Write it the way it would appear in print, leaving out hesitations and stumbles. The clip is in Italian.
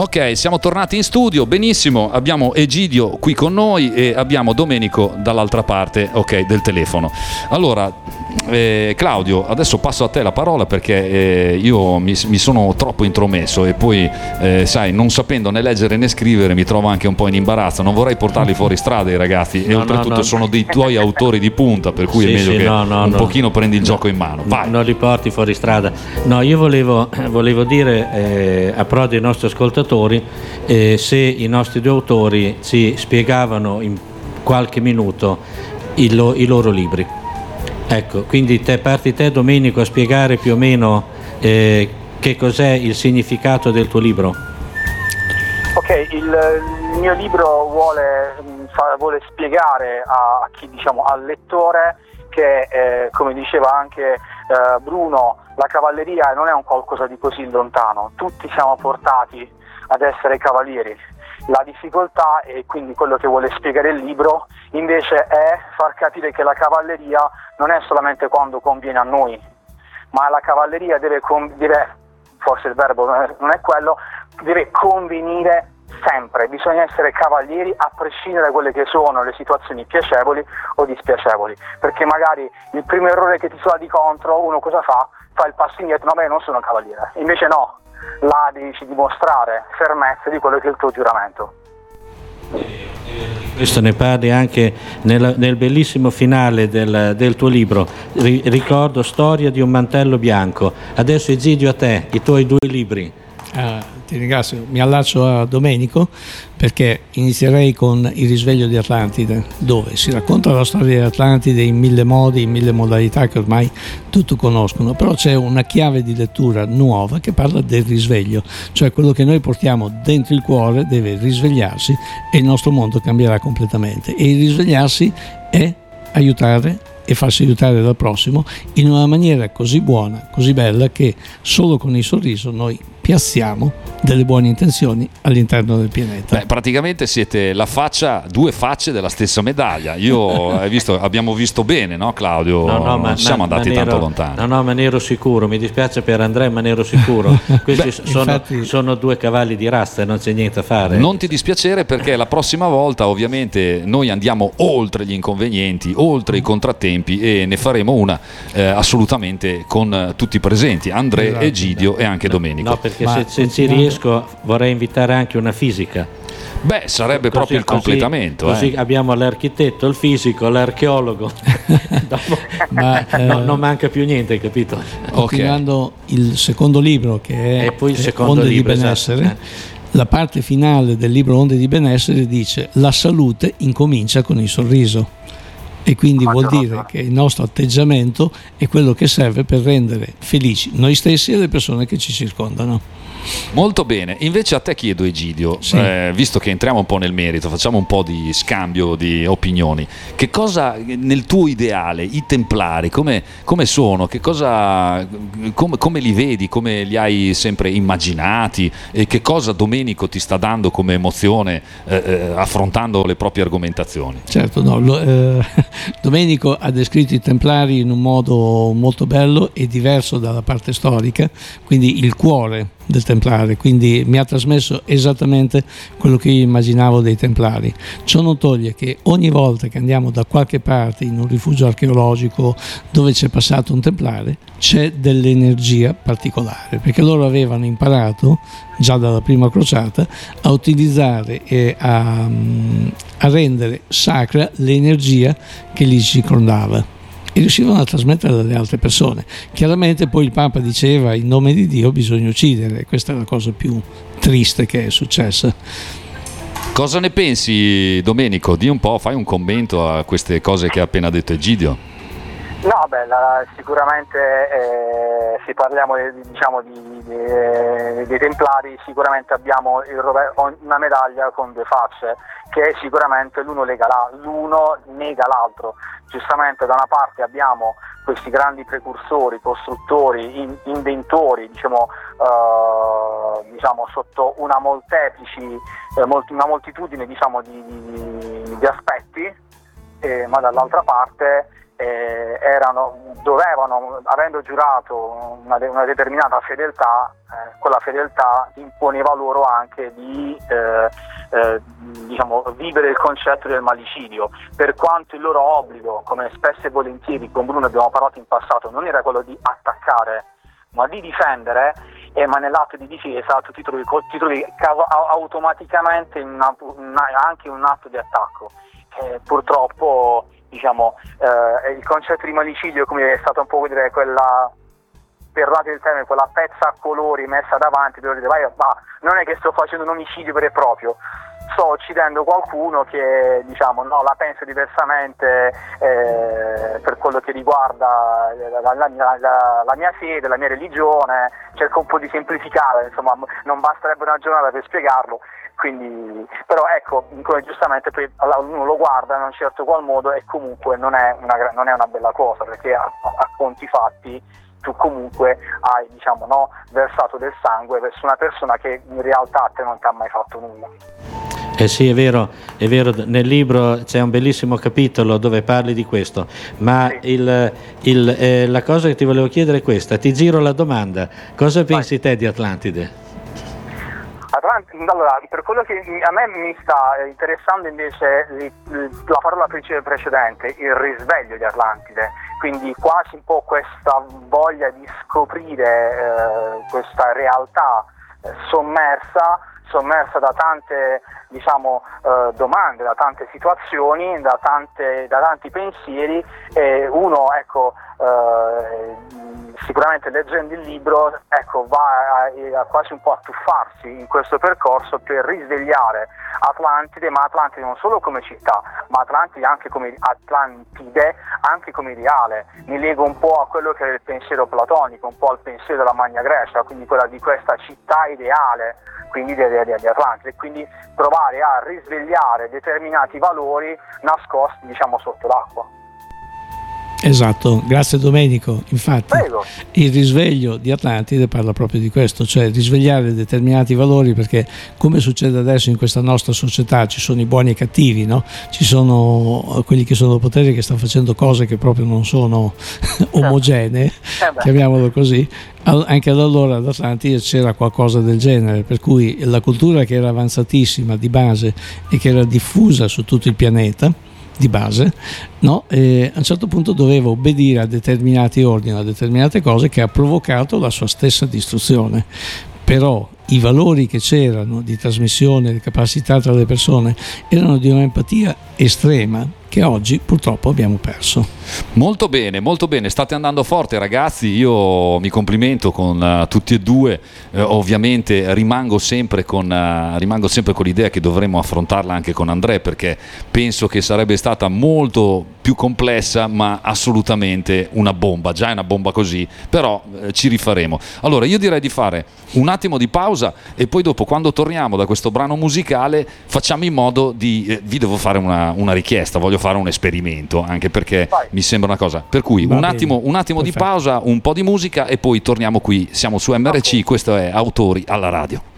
Ok, siamo tornati in studio, benissimo, abbiamo Egidio qui con noi e abbiamo Domenico dall'altra parte, ok, del telefono. Allora, Claudio, adesso passo a te la parola perché io mi sono troppo intromesso e poi, sai, non sapendo né leggere né scrivere mi trovo anche un po' in imbarazzo, non vorrei portarli fuori strada i ragazzi e oltretutto sono dei tuoi autori di punta, per cui è meglio che un pochino prendi il gioco in mano. Vai. Non li porti fuori strada. No, io volevo dire a pro dei nostri ascoltatori se i nostri due autori ci spiegavano in qualche minuto i loro libri. Ecco, quindi parti te Domenico a spiegare più o meno che cos'è il significato del tuo libro. Ok, il mio libro vuole spiegare a chi, diciamo, al lettore che come diceva anche Bruno, la cavalleria non è un qualcosa di così lontano, tutti siamo portati ad essere cavalieri. La difficoltà, e quindi quello che vuole spiegare il libro, invece è far capire che la cavalleria non è solamente quando conviene a noi, ma la cavalleria deve forse il verbo non è quello, deve convenire sempre, bisogna essere cavalieri a prescindere da quelle che sono le situazioni piacevoli o dispiacevoli, perché magari il primo errore che ti suona di contro, uno cosa fa? Fa il passo indietro, no, ma io non sono cavaliere, invece no, là devi dimostrare fermezza di quello che è il tuo giuramento. Questo ne parli anche nel bellissimo finale del tuo libro, ricordo Storia di un mantello bianco. Adesso Egidio, a te, i tuoi due libri. Ti ringrazio, mi allaccio a Domenico perché inizierei con Il risveglio di Atlantide, dove si racconta la storia di Atlantide in mille modi, in mille modalità che ormai tutti conoscono, però c'è una chiave di lettura nuova che parla del risveglio, cioè quello che noi portiamo dentro il cuore deve risvegliarsi e il nostro mondo cambierà completamente, e il risvegliarsi è aiutare e farsi aiutare dal prossimo in una maniera così buona, così bella, che solo con il sorriso noi piazziamo delle buone intenzioni all'interno del pianeta. Beh, praticamente siete due facce della stessa medaglia. Abbiamo visto bene, no Claudio? Non siamo andati tanto lontano. No, ma ne ero sicuro, mi dispiace per Andrea, ma ne ero sicuro. Questi sono due cavalli di razza e non c'è niente a fare. Non ti dispiacere, perché la prossima volta ovviamente noi andiamo oltre gli inconvenienti, oltre i contrattempi, e ne faremo una assolutamente con tutti i presenti, Andrea, esatto, Egidio e anche Domenico. No, perché se ci riesco vorrei invitare anche una fisica. Beh, sarebbe proprio il completamento. Così abbiamo l'architetto, il fisico, l'archeologo. Non manca più niente, capito? Continuando il secondo libro, che è poi il secondo Onde libro, di benessere, esatto. La parte finale del libro Onde di benessere dice: la salute incomincia con il sorriso. E quindi vuol dire che il nostro atteggiamento è quello che serve per rendere felici noi stessi e le persone che ci circondano. Molto bene, invece a te chiedo, Egidio, sì, visto che entriamo un po' nel merito, facciamo un po' di scambio di opinioni. Che cosa nel tuo ideale, i Templari, come sono? Che cosa, come li vedi, come li hai sempre immaginati, e che cosa Domenico ti sta dando come emozione affrontando le proprie argomentazioni? Certo, Domenico ha descritto i Templari in un modo molto bello e diverso dalla parte storica, quindi il cuore del Templare, quindi mi ha trasmesso esattamente quello che io immaginavo dei Templari. Ciò non toglie che ogni volta che andiamo da qualche parte in un rifugio archeologico dove c'è passato un Templare c'è dell'energia particolare, perché loro avevano imparato già dalla prima crociata a utilizzare e a rendere sacra l'energia che li circondava, e riuscivano a trasmettere dalle altre persone. Chiaramente poi il Papa diceva: in nome di Dio bisogna uccidere. Questa è la cosa più triste che è successa. Cosa ne pensi, Domenico? Di un po', fai un commento a queste cose che ha appena detto Egidio. No, sicuramente se parliamo dei Templari, sicuramente abbiamo una medaglia con due facce, che sicuramente l'uno nega l'altro. Giustamente da una parte abbiamo questi grandi precursori, costruttori, inventori, sotto una moltitudine di aspetti, ma dall'altra parte dovevano, avendo giurato una determinata fedeltà, quella fedeltà imponeva loro anche di vivere il concetto del malicidio, per quanto il loro obbligo, come spesso e volentieri con Bruno abbiamo parlato in passato, non era quello di attaccare ma di difendere, ma nell'atto di difesa tu ti trovi automaticamente anche in un atto di attacco. Purtroppo il concetto di malicidio, come è stato un po' dire quella, perdonate il termine, quella pezza a colori messa davanti, devo dire, non è che sto facendo un omicidio vero e proprio, sto uccidendo qualcuno che la pensa diversamente per quello che riguarda la mia fede, la mia religione, cerco un po' di semplificare, insomma non basterebbe una giornata per spiegarlo. Quindi, però ecco, come giustamente poi uno lo guarda in un certo qual modo e comunque non è una bella cosa, perché a conti fatti tu comunque hai versato del sangue verso una persona che in realtà a te non ti ha mai fatto nulla. Sì, è vero, nel libro c'è un bellissimo capitolo dove parli di questo, ma sì. La cosa che ti volevo chiedere è questa, ti giro la domanda, cosa pensi te di Atlantide? Allora, per quello che a me mi sta interessando invece la parola precedente, il risveglio di Atlantide, quindi quasi un po' questa voglia di scoprire questa realtà sommersa da tante domande, da tante situazioni, da tanti pensieri, e uno sicuramente leggendo il libro va quasi un po' a tuffarsi in questo percorso per risvegliare Atlantide, ma Atlantide non solo come città, ma Atlantide anche come ideale. Mi lego un po' a quello che era il pensiero platonico, un po' al pensiero della Magna Grecia, quindi quella di questa città ideale, quindi di Atlantide, quindi provare a risvegliare determinati valori nascosti sotto l'acqua. Esatto, grazie Domenico. Infatti Prego. Il risveglio di Atlantide parla proprio di questo, cioè risvegliare determinati valori, perché come succede adesso in questa nostra società ci sono i buoni e i cattivi, no? Ci sono quelli che sono al potere che stanno facendo cose che proprio non sono omogenee, chiamiamolo così. Anche ad allora ad Atlantide c'era qualcosa del genere, per cui la cultura che era avanzatissima di base e che era diffusa su tutto il pianeta di base, no? E a un certo punto doveva obbedire a determinati ordini, a determinate cose, che ha provocato la sua stessa distruzione. Però i valori che c'erano di trasmissione, di capacità tra le persone erano di un'empatia estrema che oggi purtroppo abbiamo perso. Molto bene, state andando forte ragazzi, io mi complimento con tutti e due, ovviamente rimango sempre con l'idea che dovremmo affrontarla anche con Andrea, perché penso che sarebbe stata molto più complessa, ma assolutamente una bomba, già è una bomba così, però ci rifaremo. Allora io direi di fare un attimo di pausa e poi dopo, quando torniamo da questo brano musicale, facciamo in modo di vi devo fare una richiesta, voglio fare un esperimento, anche perché mi sembra una cosa, per cui un attimo di pausa, un po' di musica e poi torniamo qui. Siamo su MRC, questo è Autori alla Radio.